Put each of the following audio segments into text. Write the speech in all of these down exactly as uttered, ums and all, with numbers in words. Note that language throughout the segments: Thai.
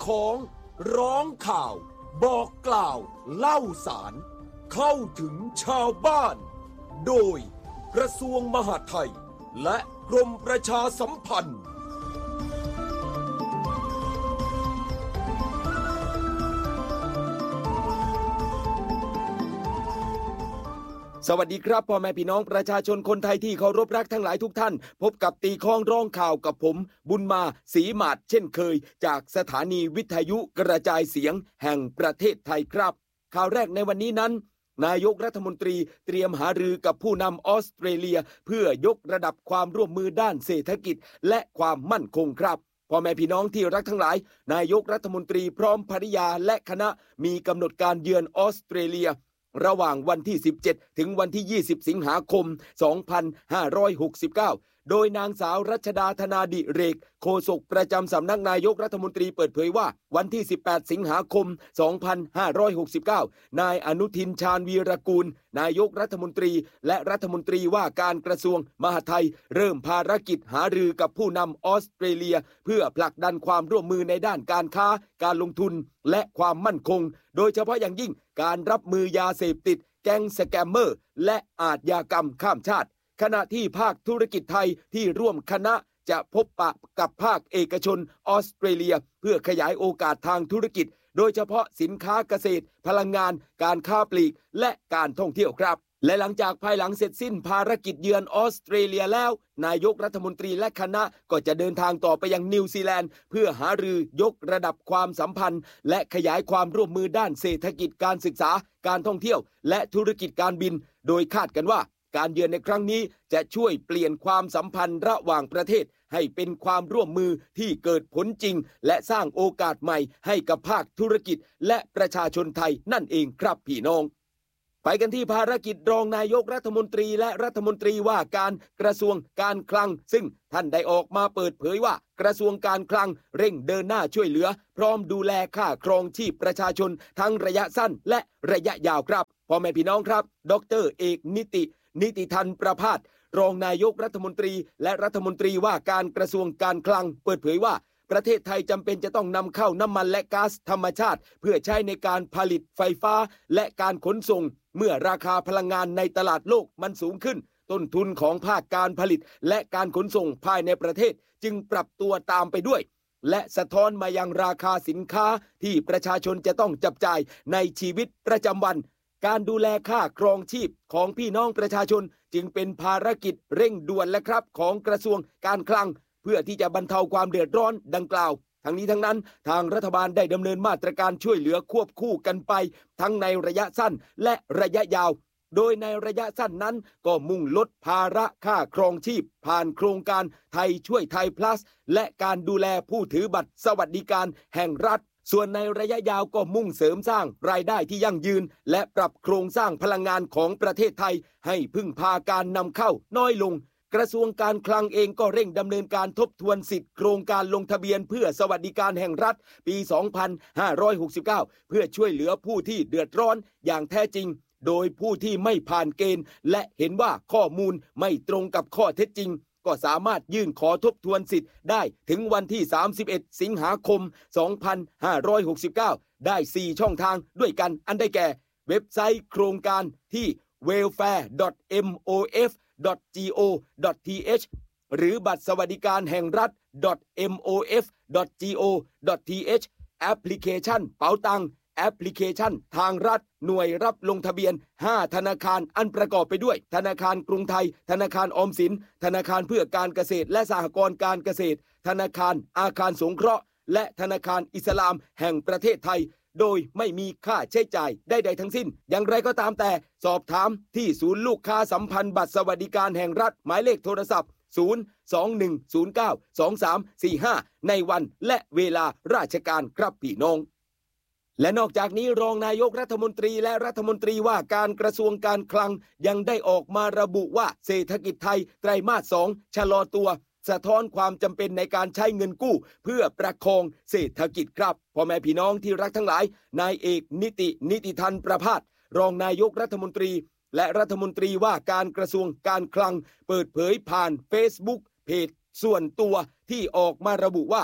ของร้องข่าวบอกกล่าวเล่าสารเข้าถึงชาวบ้านโดยกระทรวงมหาดไทยและกรมประชาสัมพันธ์สวัสดีครับพ่อแม่พี่น้องประชาชนคนไทยที่เคารพรักทั้งหลายทุกท่านพบกับตีข้องร้องข่าวกับผมบุญมาศรีหมาดเช่นเคยจากสถานีวิทยุกระจายเสียงแห่งประเทศไทยครับข่าวแรกในวันนี้นั้นนายกรัฐมนตรีเตรียมหารือกับผู้นำออสเตรเลียเพื่อยกระดับความร่วมมือด้านเศรษฐกิจและความมั่นคงครับพ่อแม่พี่น้องที่รักทั้งหลายนายกรัฐมนตรีพร้อมภริยาและคณะมีกำหนดการเยือนออสเตรเลียระหว่างวันที่สิบเจ็ดถึงวันที่ยี่สิบสิงหาคมสองพันห้าร้อยหกสิบเก้าโดยนางสาวรัชดาธนาดิเรกโฆษกประจำสำนักนายกรัฐมนตรีเปิดเผยว่าวันที่สิบแปดสิงหาคมสองพันห้าร้อยหกสิบเก้านายอนุทินชาญวีรกูลนายกรัฐมนตรีและรัฐมนตรีว่าการกระทรวงมหาดไทยเริ่มภารกิจหารือกับผู้นำออสเตรเลียเพื่อผลักดันความร่วมมือในด้านการค้าการลงทุนและความมั่นคงโดยเฉพาะอย่างยิ่งการรับมือยาเสพติดแก๊งสแกมเมอร์และอาชญากรรมข้ามชาติขณะที่ภาคธุรกิจไทยที่ร่วมคณะจะพบปะกับภาคเอกชนออสเตรเลียเพื่อขยายโอกาสทางธุรกิจโดยเฉพาะสินค้าเกษตรพลังงานการค้าปลีกและการท่องเที่ยวครับและหลังจากภายหลังเสร็จสิ้นภารกิจเยือนออสเตรเลียแล้วนายกรัฐมนตรีและคณะก็จะเดินทางต่อไปยังนิวซีแลนด์เพื่อหารือยกระดับความสัมพันธ์และขยายความร่วมมือด้านเศรษฐกิจการศึกษาการท่องเที่ยวและธุรกิจการบินโดยคาดกันว่าการเยือนในครั้งนี้จะช่วยเปลี่ยนความสัมพันธ์ระหว่างประเทศให้เป็นความร่วมมือที่เกิดผลจริงและสร้างโอกาสใหม่ให้กับภาคธุรกิจและประชาชนไทยนั่นเองครับพี่น้องไปกันที่ภารกิจรองนายกรัฐมนตรีและรัฐมนตรีว่าการกระทรวงการคลังซึ่งท่านได้ออกมาเปิดเผยว่ากระทรวงการคลังเร่งเดินหน้าช่วยเหลือพร้อมดูแลค่าครองชีพประชาชนทั้งระยะสั้นและระยะยาวครับพ่อแม่พี่น้องครับดร.เอกนิตินิติธันประภาสรองนายกรัฐมนตรีและรัฐมนตรีว่าการกระทรวงการคลังเปิดเผยว่าประเทศไทยจำเป็นจะต้องนำเข้าน้ำมันและก๊าซธรรมชาติเพื่อใช้ในการผลิตไฟฟ้าและการขนส่งเมื่อราคาพลังงานในตลาดโลกมันสูงขึ้นต้นทุนของภาคการผลิตและการขนส่งภายในประเทศจึงปรับตัวตามไปด้วยและสะท้อนมายังราคาสินค้าที่ประชาชนจะต้องจับจ่ายในชีวิตประจำวันการดูแลค่าครองชีพของพี่น้องประชาชนจึงเป็นภารกิจเร่งด่วนและครับของกระทรวงการคลังเพื่อที่จะบรรเทาความเดือดร้อนดังกล่าวทั้งนี้ทั้งนั้นทางรัฐบาลได้ดำเนินมาตรการช่วยเหลือควบคู่กันไปทั้งในระยะสั้นและระยะยาวโดยในระยะสั้นนั้นก็มุ่งลดภาระค่าครองชีพผ่านโครงการไทยช่วยไทย plus และการดูแลผู้ถือบัตรสวัสดิการแห่งรัฐส่วนในระยะยาวก็มุ่งเสริมสร้างรายได้ที่ยั่งยืนและปรับโครงสร้างพลังงานของประเทศไทยให้พึ่งพาการนำเข้าน้อยลงกระทรวงการคลังเองก็เร่งดำเนินการทบทวนสิทธิโครงการลงทะเบียนเพื่อสวัสดิการแห่งรัฐปีสองพันห้าร้อยหกสิบเก้าเพื่อช่วยเหลือผู้ที่เดือดร้อนอย่างแท้จริงโดยผู้ที่ไม่ผ่านเกณฑ์และเห็นว่าข้อมูลไม่ตรงกับข้อเท็จจริงก็สามารถยื่นขอทบทวนสิทธิ์ได้ถึงวันที่สามสิบเอ็ดสิงหาคมสองพันห้าร้อยหกสิบเก้าได้สี่ช่องทางด้วยกันอันได้แก่เว็บไซต์โครงการที่ เวลแฟร์ ดอท เอ็ม โอ เอฟ ดอท จี โอ ดอท ที เอช หรือบัตรสวัสดิการแห่งรัฐ ดอท เอ็ม โอ เอฟ ดอท จี โอ ดอท ที เอช แอปพลิเคชันเป๋าตังแอปพลิเคชันทางรัฐหน่วยรับลงทะเบียนห้าธนาคารอันประกอบไปด้วยธนาคารกรุงไทยธนาคารออมสินธนาคารเพื่อการเกษตรและสหกรณ์การเกษตรธนาคารอาคารสงเคราะห์และธนาคารอิสลามแห่งประเทศไทยโดยไม่มีค่าใช้จ่ายใดๆทั้งสิ้นอย่างไรก็ตามแต่สอบถามที่ศูนย์ลูกค้าสัมพันธ์บัตรสวัสดิการแห่งรัฐหมายเลขโทรศัพท์ศูนย์ สอง หนึ่ง ศูนย์ เก้า สอง สาม สี่ ห้าในวันและเวลาราชการครับพี่น้องและนอกจากนี้รองนายกรัฐมนตรีและรัฐมนตรีว่าการกระทรวงการคลังยังได้ออกมาระบุว่าเศรษฐกิจไทยไตรมาสสองชะลอตัวสะท้อนความจำเป็นในการใช้เงินกู้เพื่อประคองเศรษฐกิจครับพ่อแม่พี่น้องที่รักทั้งหลายนายเอกนิตินิติธันประภาสรองนายกรัฐมนตรีและรัฐมนตรีว่าการกระทรวงการคลังเปิดเผยผ่าน Facebook เพจส่วนตัวที่ออกมาระบุว่าเ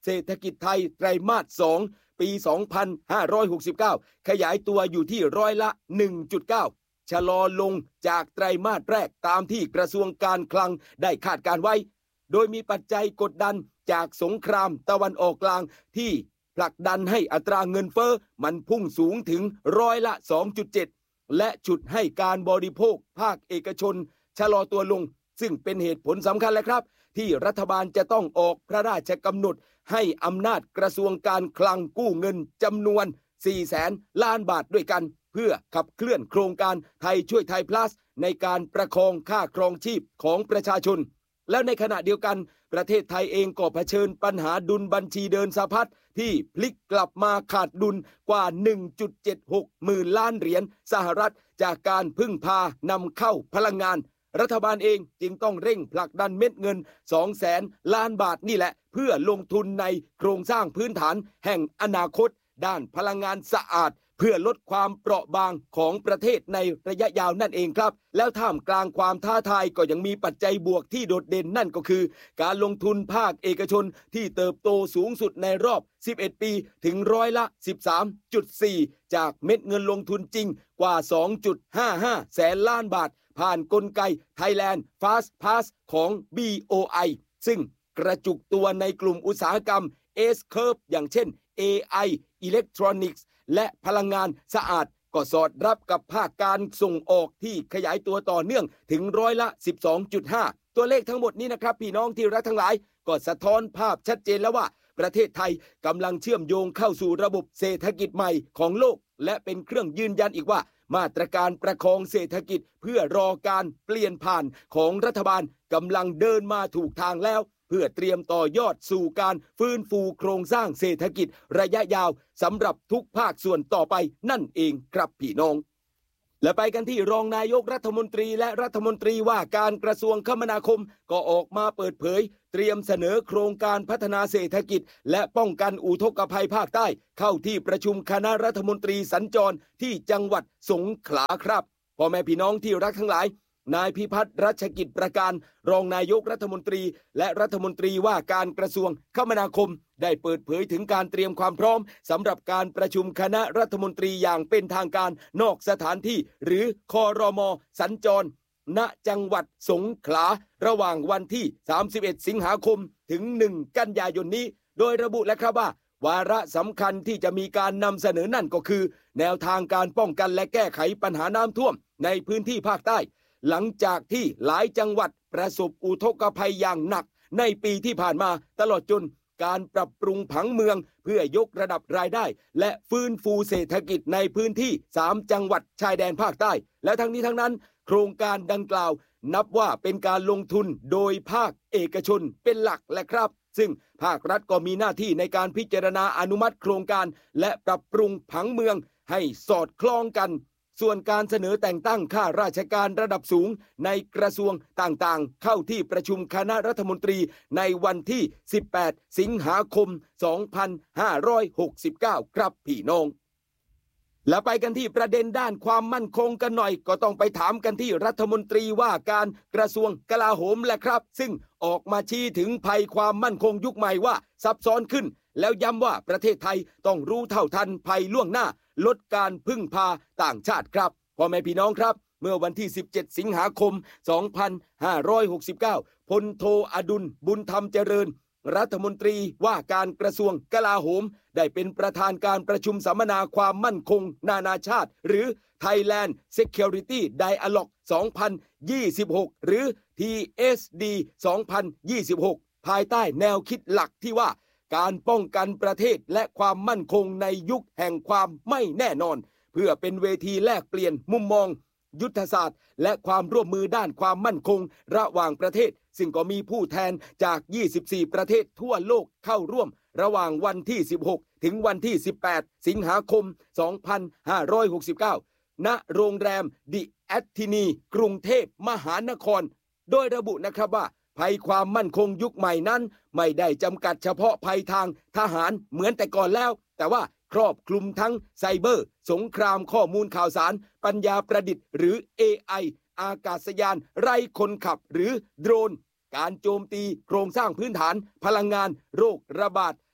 เศรษฐกิจไทยไตรมาสสองปีสองพันห้าร้อยหกสิบเก้าขยายตัวอยู่ที่ร้อยละ หนึ่งจุดเก้า ชะลอลงจากไตรมาสแรกตามที่กระทรวงการคลังได้คาดการไว้โดยมีปัจจัยกดดันจากสงครามตะวันออกกลางที่ผลักดันให้อัตราเงินเฟ้อมันพุ่งสูงถึงร้อยละ สองจุดเจ็ด และฉุดให้การบริโภคภาคเอกชนชะลอตัวลงซึ่งเป็นเหตุผลสำคัญแหละครับที่รัฐบาลจะต้องออกพระราชกำหนดให้อำนาจกระทรวงการคลังกู้เงินจำนวน สี่แสน ล้านบาทด้วยกันเพื่อขับเคลื่อนโครงการไทยช่วยไทย plus ในการประคองค่าครองชีพของประชาชนแล้วในขณะเดียวกันประเทศไทยเองก็เผชิญปัญหาดุลบัญชีเดินสะพัดที่พลิกกลับมาขาดดุลกว่า หนึ่งจุดเจ็ดหก หมื่นล้านเหรียญสหรัฐจากการพึ่งพานำเข้าพลังงานรัฐบาลเองจึงต้องเร่งผลักดันเม็ดเงิน สองแสน ล้านบาทนี่แหละเพื่อลงทุนในโครงสร้างพื้นฐานแห่งอนาคตด้านพลังงานสะอาดเพื่อลดความเปราะบางของประเทศในระยะยาวนั่นเองครับแล้วท่ามกลางความท้าทายก็ยังมีปัจจัยบวกที่โดดเด่นนั่นก็คือการลงทุนภาคเอกชนที่เติบโตสูงสุดในรอบสิบเอ็ดปีถึงร้อยละ สิบสามจุดสี่ จากเม็ดเงินลงทุนจริงกว่า สองจุดห้าห้า แสนล้านบาทผ่านกลไก Thailand Fast Pass ของ บี โอ ไอ ซึ่งกระจุกตัวในกลุ่มอุตสาหกรรม S-Curve อย่างเช่น เอ ไอ Electronics และพลังงานสะอาดก็สอดรับกับภาคการส่งออกที่ขยายตัวต่อเนื่องถึงร้อยละ สิบสองจุดห้า ตัวเลขทั้งหมดนี้นะครับพี่น้องที่รักทั้งหลายก็สะท้อนภาพชัดเจนแล้วว่าประเทศไทยกำลังเชื่อมโยงเข้าสู่ระบบเศรษฐกิจใหม่ของโลกและเป็นเครื่องยืนยันอีกว่ามาตรการประคองเศรษฐกิจเพื่อรอการเปลี่ยนผ่านของรัฐบาลกำลังเดินมาถูกทางแล้วเพื่อเตรียมต่อยอดสู่การฟื้นฟูโครงสร้างเศรษฐกิจระยะยาวสำหรับทุกภาคส่วนต่อไปนั่นเองครับพี่น้องและไปกันที่รองนายกรัฐมนตรีและรัฐมนตรีว่าการกระทรวงคมนาคมก็ออกมาเปิดเผยเตรียมเสนอโครงการพัฒนาเศรษฐกิจและป้องกันอุทกภัยภาคใต้เข้าที่ประชุมคณะรัฐมนตรีสัญจรที่จังหวัดสงขลาครับพ่อแม่พี่น้องที่รักทั้งหลายนายพิพัฒน์รัชกิจประการรองนายกรัฐมนตรีและรัฐมนตรีว่าการกระทรวงคมนาคมได้เปิดเผยถึงการเตรียมความพร้อมสำหรับการประชุมคณะรัฐมนตรีอย่างเป็นทางการนอกสถานที่หรือครม.สัญจรณจังหวัดสงขลาระหว่างวันที่สามสิบเอ็ดสิงหาคมถึงหนึ่งกันยายนนี้โดยระบุและครับว่าวาระสำคัญที่จะมีการนำเสนอนั่นก็คือแนวทางการป้องกันและแก้ไขปัญหาน้ำท่วมในพื้นที่ภาคใต้หลังจากที่หลายจังหวัดประสบอุทกภัยอย่างหนักในปีที่ผ่านมาตลอดจนการปรับปรุงผังเมืองเพื่อยกระดับรายได้และฟื้นฟูเศรษฐกิจในพื้นที่สามจังหวัดชายแดนภาคใต้และทั้งนี้ทั้งนั้นโครงการดังกล่าวนับว่าเป็นการลงทุนโดยภาคเอกชนเป็นหลักแหละครับซึ่งภาครัฐก็มีหน้าที่ในการพิจารณาอนุมัติโครงการและปรับปรุงผังเมืองให้สอดคล้องกันส่วนการเสนอแต่งตั้งข้าราชการระดับสูงในกระทรวงต่างๆเข้าที่ประชุมคณะรัฐมนตรีในวันที่สิบแปดสิงหาคมสองพันห้าร้อยหกสิบเก้าครับพี่น้องและไปกันที่ประเด็นด้านความมั่นคงกันหน่อยก็ต้องไปถามกันที่รัฐมนตรีว่าการกระทรวงกลาโหมแหละครับซึ่งออกมาชี้ถึงภัยความมั่นคงยุคใหม่ว่าซับซ้อนขึ้นแล้วย้ำว่าประเทศไทยต้องรู้เท่าทันภัยล่วงหน้าลดการพึ่งพาต่างชาติครับพ่อแม่พี่น้องครับเมื่อวันที่สิบเจ็ดสิงหาคมสองพันห้าร้อยหกสิบเก้าพลโทอดุลบุญธรรมเจริญรัฐมนตรีว่าการกระทรวงกลาโหมได้เป็นประธานการประชุมสัมมนาความมั่นคงนานาชาติหรือ Thailand Security Dialogue สองพันยี่สิบหกหรือ ที เอส ดี สองพันยี่สิบหกภายใต้แนวคิดหลักที่ว่าการป้องกันประเทศและความมั่นคงในยุคแห่งความไม่แน่นอนเพื่อเป็นเวทีแลกเปลี่ยนมุมมองยุทธศาสตร์และความร่วมมือด้านความมั่นคงระหว่างประเทศซึ่งก็มีผู้แทนจากยี่สิบสี่ประเทศทั่วโลกเข้าร่วมระหว่างวันที่สิบหกถึงวันที่สิบแปดสิงหาคมสองพันห้าร้อยหกสิบเก้าณโรงแรมดิแอตทินีกรุงเทพมหานครโดยระบุนะครับว่าภัยความมั่นคงยุคใหม่นั้นไม่ได้จำกัดเฉพาะภัยทางทหารเหมือนแต่ก่อนแล้วแต่ว่าครอบคลุมทั้งไซเบอร์สงครามข้อมูลข่าวสารปัญญาประดิษฐ์หรือ เอ ไอ อากาศยานไร้คนขับหรือโดรนการโจมตีโครงสร้างพื้นฐานพลังงานโรคระบาด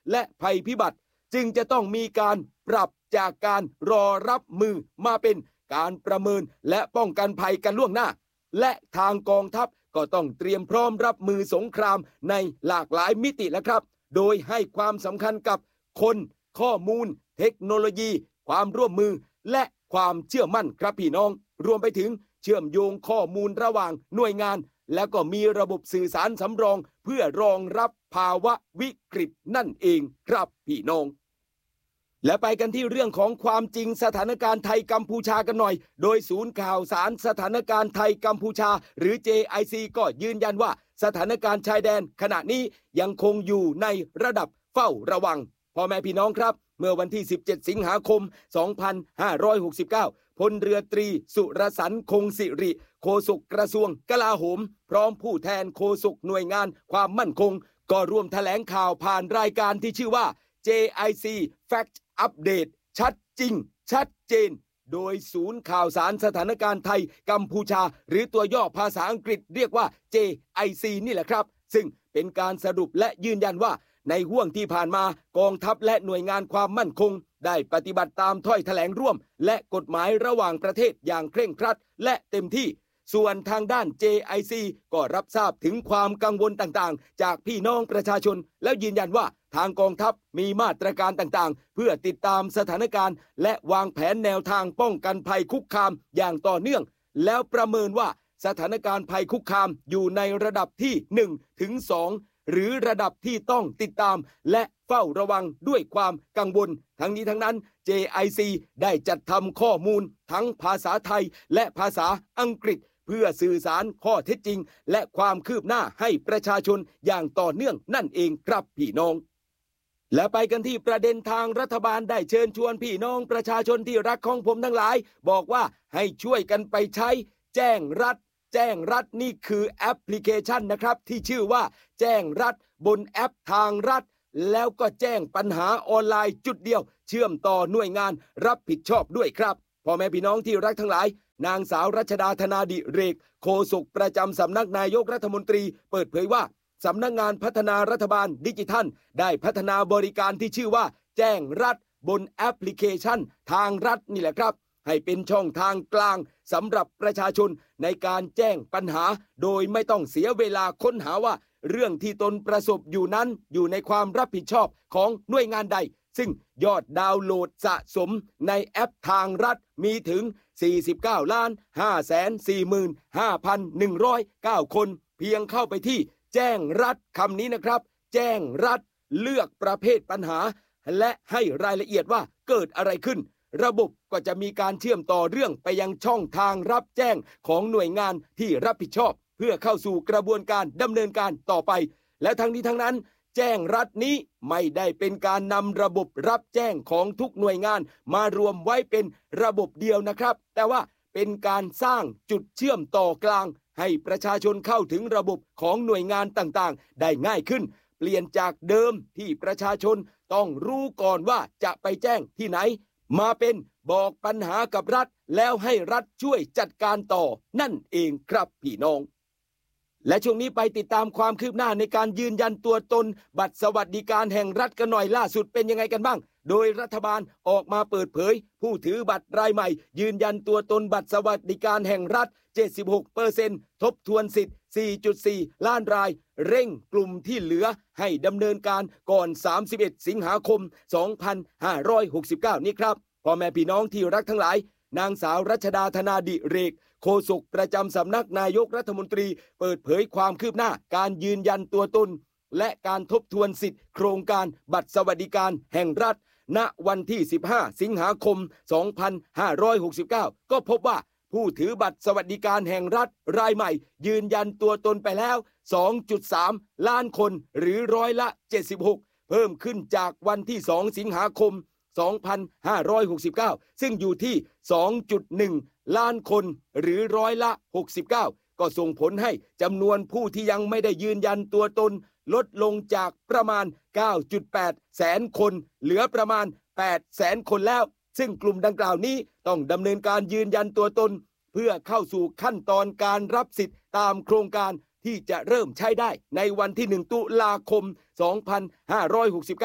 และภัยพิบัติจึงจะต้องมีการปรับจากการรอรับมือมาเป็นการประเมินและป้องกันภัยกันล่วงหน้าและทางกองทัพก็ต้องเตรียมพร้อมรับมือสงครามในหลากหลายมิติแล้วครับโดยให้ความสำคัญกับคนข้อมูลเทคโนโลยีความร่วมมือและความเชื่อมั่นครับพี่น้องรวมไปถึงเชื่อมโยงข้อมูลระหว่างหน่วยงานและก็มีระบบสื่อสารสำรองเพื่อรองรับภาวะวิกฤตนั่นเองครับพี่น้องและไปกันที่เรื่องของความจริงสถานการณ์ไทยกัมพูชากันหน่อยโดยศูนย์ข่าวสารสถานการณ์ไทยกัมพูชาหรือ เจ ไอ ซี ก็ยืนยันว่าสถานการณ์ชายแดนขณะนี้ยังคงอยู่ในระดับเฝ้าระวังพ่อแม่พี่น้องครับเมื่อวันที่สิบเจ็ดสิงหาคมสองพันห้าร้อยหกสิบเก้าพลเรือตรีสุรสันต์คงสิริโฆษกกระทรวงกลาโหมพร้อมผู้แทนโฆษกหน่วยงานความมั่นคงก็ร่วมแถลงข่าวผ่านรายการที่ชื่อว่า เจ ไอ ซี Fact Update ชัดจริงชัดเจนโดยศูนย์ข่าวสารสถานการณ์ไทยกัมพูชาหรือตัวย่อภาษาอังกฤษเรียกว่า เจ ไอ ซี นี่แหละครับซึ่งเป็นการสรุปและยืนยันว่าในห่วงที่ผ่านมากองทัพและหน่วยงานความมั่นคงได้ปฏิบัติตามถ้อยแถลงร่วมและกฎหมายระหว่างประเทศอย่างเคร่งครัดและเต็มที่ส่วนทางด้าน เจ ไอ ซี ก็รับทราบถึงความกังวลต่างๆจากพี่น้องประชาชนแล้วยืนยันว่าทางกองทัพมีมาตรการต่างๆเพื่อติดตามสถานการณ์และวางแผนแนวทางป้องกันภัยคุกคามอย่างต่อเนื่องแล้วประเมินว่าสถานการณ์ภัยคุกคามอยู่ในระดับที่ หนึ่งถึงสอง หรือระดับที่ต้องติดตามและเฝ้าระวังด้วยความกังวลทั้งนี้ทั้งนั้น เจ ไอ ซี ได้จัดทำข้อมูลทั้งภาษาไทยและภาษาอังกฤษเพื่อสื่อสารข้อเท็จจริงและความคืบหน้าให้ประชาชนอย่างต่อเนื่องนั่นเองครับพี่น้องและไปกันที่ประเด็นทางรัฐบาลได้เชิญชวนพี่น้องประชาชนที่รักของผมทั้งหลายบอกว่าให้ช่วยกันไปใช้แจ้งรัฐแจ้งรัฐนี่คือแอปพลิเคชันนะครับที่ชื่อว่าแจ้งรัฐบนแอปทางรัฐแล้วก็แจ้งปัญหาออนไลน์จุดเดียวเชื่อมต่อหน่วยงานรับผิดชอบด้วยครับพ่อแม่พี่น้องที่รักทั้งหลายนางสาวรัชดาธนาดิเรกโฆษกประจำสำนักนายกรัฐมนตรีเปิดเผยว่าสำนักงานพัฒนารัฐบาลดิจิทัลได้พัฒนาบริการที่ชื่อว่าแจ้งรัฐบนแอปพลิเคชันทางรัฐนี่แหละครับให้เป็นช่องทางกลางสำหรับประชาชนในการแจ้งปัญหาโดยไม่ต้องเสียเวลาค้นหาว่าเรื่องที่ตนประสบอยู่นั้นอยู่ในความรับผิดชอบของหน่วยงานใดซึ่งยอดดาวน์โหลดสะสมในแอปทางรัฐมีถึง สี่สิบเก้าล้านห้าแสนสี่หมื่นห้าพันหนึ่งร้อยเก้า คนเพียงเข้าไปที่แจ้งรัฐคำนี้นะครับแจ้งรัฐเลือกประเภทปัญหาและให้รายละเอียดว่าเกิดอะไรขึ้นระบบก็จะมีการเชื่อมต่อเรื่องไปยังช่องทางรับแจ้งของหน่วยงานที่รับผิดชอบเพื่อเข้าสู่กระบวนการดำเนินการต่อไปและทั้งนี้ทั้งนั้นแจ้งรัฐนี้ไม่ได้เป็นการนำระบบรับแจ้งของทุกหน่วยงานมารวมไว้เป็นระบบเดียวนะครับแต่ว่าเป็นการสร้างจุดเชื่อมต่อกลางให้ประชาชนเข้าถึงระบบของหน่วยงานต่างๆได้ง่ายขึ้นเปลี่ยนจากเดิมที่ประชาชนต้องรู้ก่อนว่าจะไปแจ้งที่ไหนมาเป็นบอกปัญหากับรัฐแล้วให้รัฐช่วยจัดการต่อนั่นเองครับพี่น้องและช่วงนี้ไปติดตามความคืบหน้าในการยืนยันตัวตนบัตรสวัสดิการแห่งรัฐกันหน่อยล่าสุดเป็นยังไงกันบ้างโดยรัฐบาลออกมาเปิดเผยผู้ถือบัตรรายใหม่ยืนยันตัวตนบัตรสวัสดิการแห่งรัฐ เจ็ดสิบหกเปอร์เซ็นต์ ทบทวนสิทธิ์ สี่จุดสี่ ล้านรายเร่งกลุ่มที่เหลือให้ดำเนินการก่อน สามสิบเอ็ด สิงหาคม สองพันห้าร้อยหกสิบเก้า นี้ครับพ่อแม่พี่น้องที่รักทั้งหลายนางสาวรัชดาธนาดิเรกโฆษกประจำสำนักนายกรัฐมนตรีเปิดเผยความคืบหน้าการยืนยันตัวตนและการทบทวนสิทธิโครงการบัตรสวัสดิการแห่งรัฐณวันที่สิบห้าสิงหาคมสองพันห้าร้อยหกสิบเก้าก็พบว่าผู้ถือบัตรสวัสดิการแห่งรัฐรายใหม่ยืนยันตัวตนไปแล้ว สองจุดสาม ล้านคนหรือร้อยละเจ็ดสิบหกเพิ่มขึ้นจากวันที่สองสิงหาคมสองพันห้าร้อยหกสิบเก้าซึ่งอยู่ที่ สองจุดหนึ่ง ล้านคนหรือร้อยละหกสิบเก้าก็ส่งผลให้จำนวนผู้ที่ยังไม่ได้ยืนยันตัวตนลดลงจากประมาณ เก้าจุดแปด แสนคนเหลือประมาณ แปดแสนคนแล้วซึ่งกลุ่มดังกล่าวนี้ต้องดำเนินการยืนยันตัวตนเพื่อเข้าสู่ขั้นตอนการรับสิทธิ์ตามโครงการที่จะเริ่มใช้ได้ในวันที่หนึ่งตุลาคมสองพันห้าร้อยหกสิบเก้า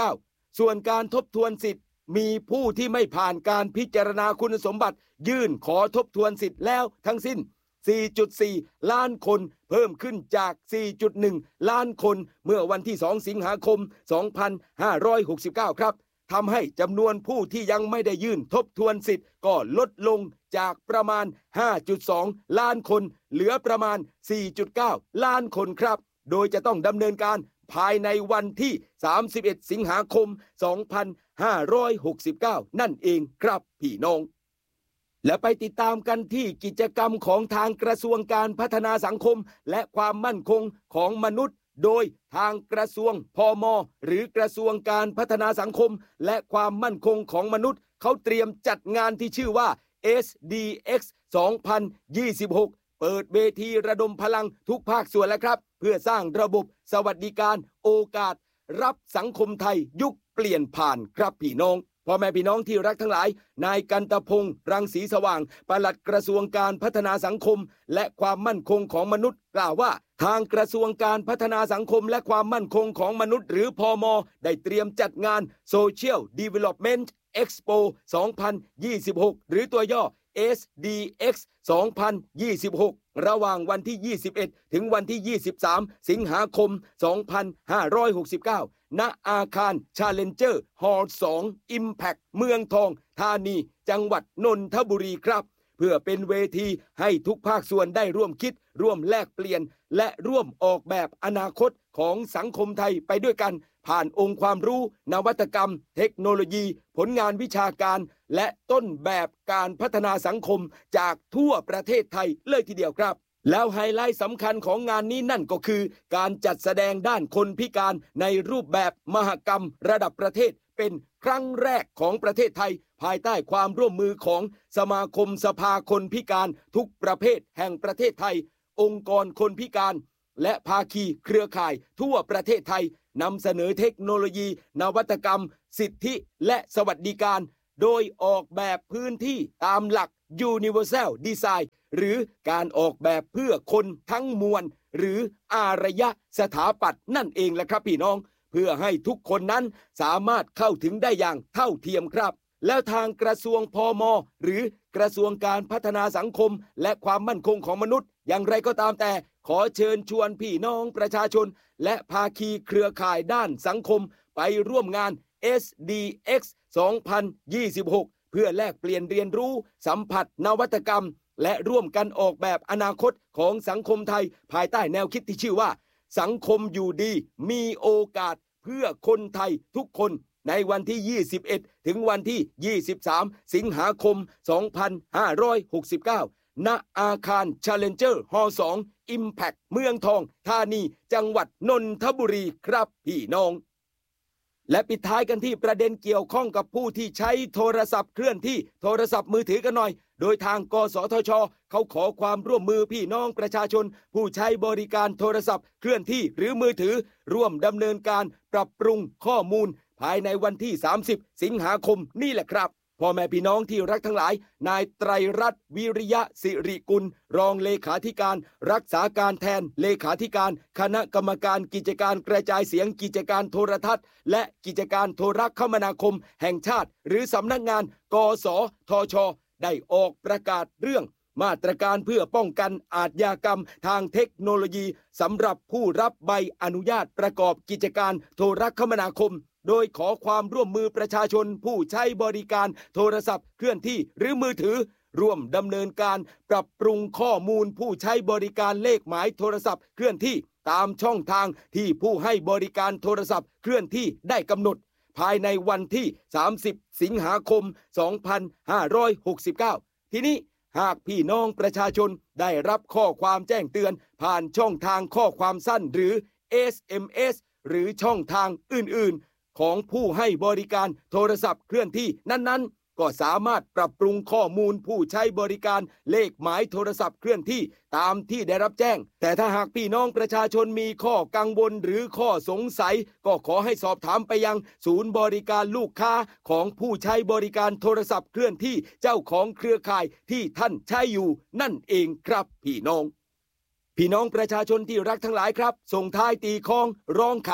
ส่วนการทบทวนสิทธิ์มีผู้ที่ไม่ผ่านการพิจารณาคุณสมบัติยื่นขอทบทวนสิทธิ์แล้วทั้งสิ้น สี่จุดสี่ ล้านคนเพิ่มขึ้นจาก สี่จุดหนึ่ง ล้านคนเมื่อวันที่ สอง สิงหาคม สองพันห้าร้อยหกสิบเก้า ครับทำให้จำนวนผู้ที่ยังไม่ได้ยื่นทบทวนสิทธิ์ก็ลดลงจากประมาณ ห้าจุดสอง ล้านคนเหลือประมาณ สี่จุดเก้า ล้านคนครับโดยจะต้องดำเนินการภายในวันที่ สามสิบเอ็ด สิงหาคม สองพันห้าร้อยหกสิบเก้า นั่นเองครับพี่น้องและไปติดตามกันที่กิจกรรมของทางกระทรวงการพัฒนาสังคมและความมั่นคงของมนุษย์โดยทางกระทรวงพม.หรือกระทรวงการพัฒนาสังคมและความมั่นคงของมนุษย์เขาเตรียมจัดงานที่ชื่อว่า เอส ดี เอ็กซ์ สองพันยี่สิบหก เปิดเวทีระดมพลังทุกภาคส่วนแล้วครับเพื่อสร้างระบบสวัสดิการโอกาสรับสังคมไทยยุคเปลี่ยนผ่านครับพี่น้องพ่อแม่พี่น้องที่รักทั้งหลายนายกันตพงษ์รังสีสว่างปลัดกระทรวงการพัฒนาสังคมและความมั่นคงของมนุษย์กล่าวว่าทางกระทรวงการพัฒนาสังคมและความมั่นคงของมนุษย์หรือพม.ได้เตรียมจัดงาน Social Development Expo สองพันยี่สิบหก หรือตัวย่อ เอส ดี เอ็กซ์ สองพันยี่สิบหก ระหว่างวันที่ ยี่สิบเอ็ด ถึงวันที่ ยี่สิบสาม สิงหาคม สองพันห้าร้อยหกสิบเก้า ณ อาคาร Challenger Hall สอง Impact เมืองทองธานีจังหวัดนนทบุรีครับเพื่อเป็นเวทีให้ทุกภาคส่วนได้ร่วมคิดร่วมแลกเปลี่ยนและร่วมออกแบบอนาคตของสังคมไทยไปด้วยกันผ่านองค์ความรู้นวัตกรรมเทคโนโลยีผลงานวิชาการและต้นแบบการพัฒนาสังคมจากทั่วประเทศไทยเลยทีเดียวครับแล้วไฮไลท์สำคัญของงานนี้นั่นก็คือการจัดแสดงด้านคนพิการในรูปแบบมหกรรมระดับประเทศเป็นครั้งแรกของประเทศไทยภายใต้ความร่วมมือของสมาคมสภาคนพิการทุกประเภทแห่งประเทศไทยองค์กรคนพิการและภาคีเครือข่ายทั่วประเทศไทยนำเสนอเทคโนโลยีนวัตกรรมสิทธิและสวัสดิการโดยออกแบบพื้นที่ตามหลัก Universal Design หรือการออกแบบเพื่อคนทั้งมวลหรืออารยสถาปัตย์นั่นเองแหละครับพี่น้องเพื่อให้ทุกคนนั้นสามารถเข้าถึงได้อย่างเท่าเทียมครับแล้วทางกระทรวงพม.หรือกระทรวงการพัฒนาสังคมและความมั่นคงของมนุษย์อย่างไรก็ตามแต่ขอเชิญชวนพี่น้องประชาชนและภาคีเครือข่ายด้านสังคมไปร่วมงาน เอส ดี เอ็กซ์ สองพันยี่สิบหก เพื่อแลกเปลี่ยนเรียนรู้สัมผัสนวัตกรรมและร่วมกันออกแบบอนาคตของสังคมไทยภายใต้แนวคิดที่ชื่อว่าสังคมอยู่ดีมีโอกาสเพื่อคนไทยทุกคนในวันที่ ยี่สิบเอ็ด ถึงวันที่ ยี่สิบสาม สิงหาคม สองพันห้าร้อยหกสิบเก้า ณ อาคาร Challenger Hall สอง Impact เมืองทองธานีจังหวัดนนทบุรีครับพี่น้องและปิดท้ายกันที่ประเด็นเกี่ยวข้องกับผู้ที่ใช้โทรศัพท์เคลื่อนที่โทรศัพท์มือถือกันหน่อยโดยทางกสทช.เขาขอความร่วมมือพี่น้องประชาชนผู้ใช้บริการโทรศัพท์เคลื่อนที่หรือมือถือร่วมดำเนินการปรับปรุงข้อมูลภายในวันที่ สามสิบ สิงหาคมนี่แหละครับพ่อแม่พี่น้องที่รักทั้งหลายนายไตรรัตน์วิริยะสิริกุลรองเลขาธิการรักษาการแทนเลขาธิการคณะกรรมการกิจการกระจายเสียงกิจการโทรทัศน์และกิจการโทรคมนาคมแห่งชาติหรือสำนักงานกสทช.ได้ออกประกาศเรื่องมาตรการเพื่อป้องกันอาชญากรรมทางเทคโนโลยีสำหรับผู้รับใบอนุญาตประกอบกิจการโทรคมนาคมโดยขอความร่วมมือประชาชนผู้ใช้บริการโทรศัพท์เคลื่อนที่หรือมือถือร่วมดำเนินการปรับปรุงข้อมูลผู้ใช้บริการเลขหมายโทรศัพท์เคลื่อนที่ตามช่องทางที่ผู้ให้บริการโทรศัพท์เคลื่อนที่ได้กำหนดภายในวันที่ สามสิบ สิงหาคม สองพันห้าร้อยหกสิบเก้า ทีนี้หากพี่น้องประชาชนได้รับข้อความแจ้งเตือนผ่านช่องทางข้อความสั้นหรือ เอส เอ็ม เอส หรือช่องทางอื่นๆของผู้ให้บริการโทรศัพท์เคลื่อนที่นั้นๆก็สามารถปรับปรุงข้อมูลผู้ใช้บริการเลขหมายโทรศัพท์เคลื่อนที่ตามที่ได้รับแจ้งแต่ถ้าหากพี่น้องประชาชนมีข้อกังวลหรือข้อสงสัยก็ขอให้สอบถามไปยังศูนย์บริการลูกค้าของผู้ใช้บริการโทรศัพท์เคลื่อนที่เจ้าของเครือข่ายที่ท่านใช้อยู่นั่นเองครับพี่น้องพี่น้องประชาชนที่รักทั้งหลายครับส่งท้ายตีคล้องร้องข่าว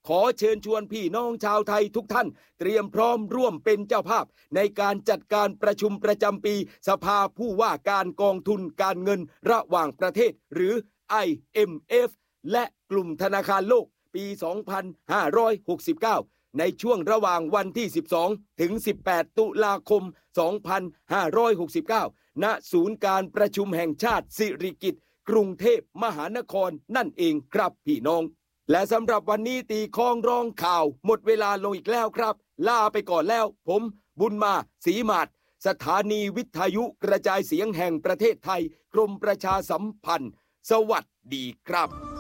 ขอเชิญชวนพี่น้องชาวไทยทุกท่านเตรียมพร้อมร่วมเป็นเจ้าภาพในการจัดการประชุมประจำปีสภาผู้ว่าการกองทุนการเงินระหว่างประเทศหรือ ไอ เอ็ม เอฟ และกลุ่มธนาคารโลกปี สองพันห้าร้อยหกสิบเก้า ในช่วงระหว่างวันที่ สิบสอง ถึง สิบแปด ตุลาคม สองพันห้าร้อยหกสิบเก้า ณ ศูนย์การประชุมแห่งชาติสิริกิติ์กรุงเทพมหานครนั่นเองครับพี่น้องและสำหรับวันนี้ตีคล้องร้องข่าวหมดเวลาลงอีกแล้วครับลาไปก่อนแล้วผมบุญมาศรีหมาดสถานีวิทยุกระจายเสียงแห่งประเทศไทยกรมประชาสัมพันธ์สวัสดีครับ